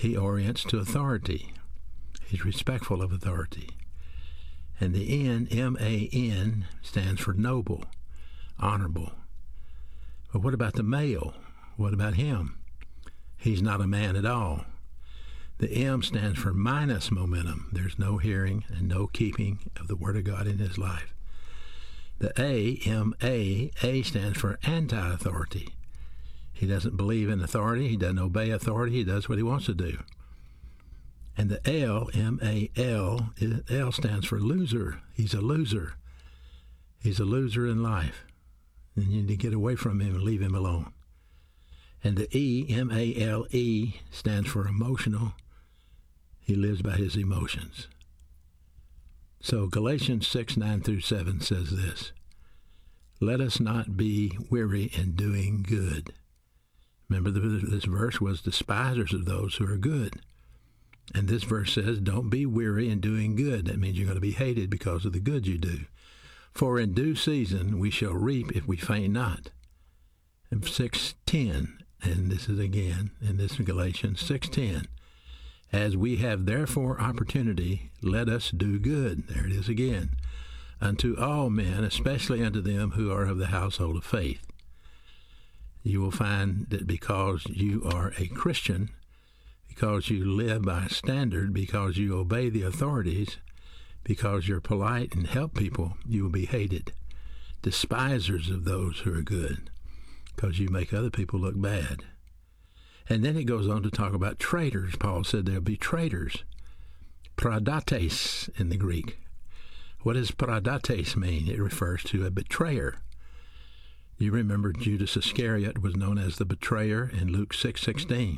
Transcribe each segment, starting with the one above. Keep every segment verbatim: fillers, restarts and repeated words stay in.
he orients to authority. He's respectful of authority. And the N, M A N, stands for noble, honorable. But what about the male? What about him? He's not a man at all. The M stands for minus momentum. There's no hearing and no keeping of the Word of God in his life. The A, M A, A stands for anti-authority. He doesn't believe in authority. He doesn't obey authority. He does what he wants to do. And the L, M A L, L stands for loser. He's a loser. He's a loser in life. And you need to get away from him and leave him alone. And the E, M A L E, stands for emotional. He lives by his emotions. So Galatians six, nine through seven says this: let us not be weary in doing good. Remember, this verse was despisers of those who are good. And this verse says, don't be weary in doing good. That means you're going to be hated because of the good you do. For in due season we shall reap if we faint not. And six ten, and this is again, in this Galatians six ten, as we have therefore opportunity, let us do good. There it is again. Unto all men, especially unto them who are of the household of faith. You will find that because you are a Christian, because you live by a standard, because you obey the authorities, because you're polite and help people, you will be hated. Despisers of those who are good, because you make other people look bad. And then it goes on to talk about traitors. Paul said there'll be traitors. Paradates in the Greek. What does paradates mean? It refers to a betrayer. You remember Judas Iscariot was known as the betrayer in Luke six sixteen.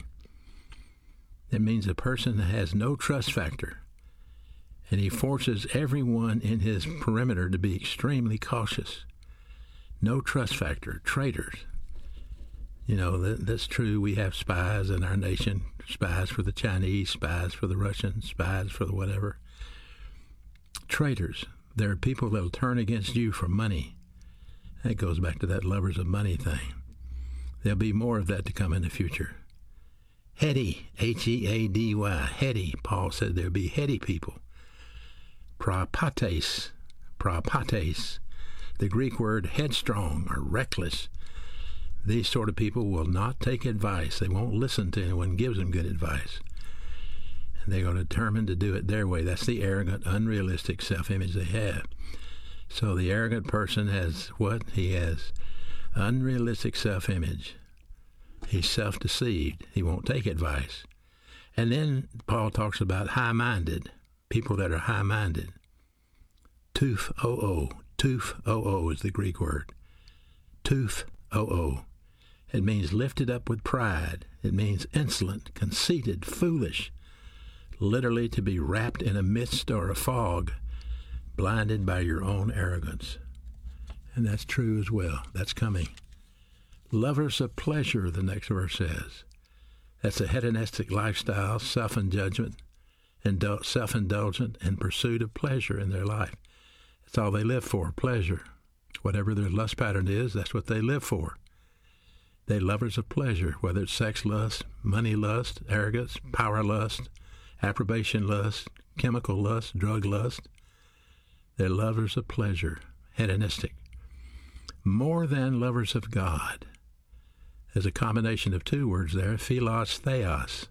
It means a person that has no trust factor, and he forces everyone in his perimeter to be extremely cautious. No trust factor, traitors. You know, that, that's true. We have spies in our nation, spies for the Chinese, spies for the Russians, spies for the whatever. Traitors. There are people that will turn against you for money. That goes back to that lovers of money thing. There'll be more of that to come in the future. Heady, H E A D Y, heady. Paul said there'll be heady people. Propates, propates. The Greek word headstrong or reckless. These sort of people will not take advice. They won't listen to anyone who gives them good advice. And they're going to determine to do it their way. That's the arrogant, unrealistic self-image they have. So the arrogant person has what? He has unrealistic self-image. He's self-deceived. He won't take advice. And then Paul talks about high-minded, people that are high-minded. Tuf o-o. Tuf o-o is the Greek word. Tuf o-o. It means lifted up with pride. It means insolent, conceited, foolish. Literally to be wrapped in a mist or a fog, blinded by your own arrogance. And that's true as well. That's coming. Lovers of pleasure, the next verse says. That's a hedonistic lifestyle, self-indulgent, indul- self-indulgent in pursuit of pleasure in their life. That's all they live for, pleasure. Whatever their lust pattern is, that's what they live for. They're lovers of pleasure, whether it's sex lust, money lust, arrogance, power lust, approbation lust, chemical lust, drug lust. They're lovers of pleasure, hedonistic. More than lovers of God. There's a combination of two words there, philos, theos.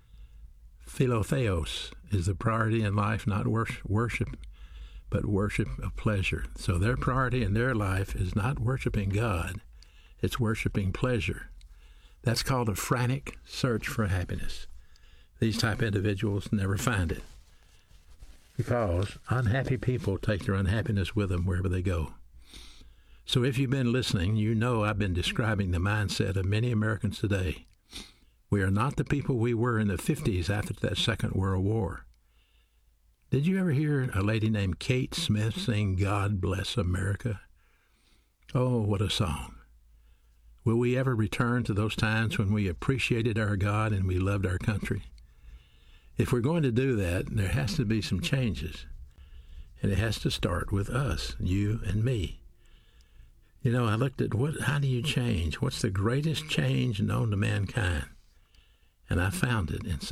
Philotheos is the priority in life, not worship, but worship of pleasure. So their priority in their life is not worshiping God, it's worshiping pleasure. That's called a frantic search for happiness. These type of individuals never find it, because unhappy people take their unhappiness with them wherever they go. So if you've been listening, you know I've been describing the mindset of many Americans today. We are not the people we were in the fifties after that Second World War. Did you ever hear a lady named Kate Smith sing God Bless America? Oh, what a song. Will we ever return to those times when we appreciated our God and we loved our country? If we're going to do that, there has to be some changes. And it has to start with us, you and me. You know, I looked at what, how do you change? What's the greatest change known to mankind? And I found it in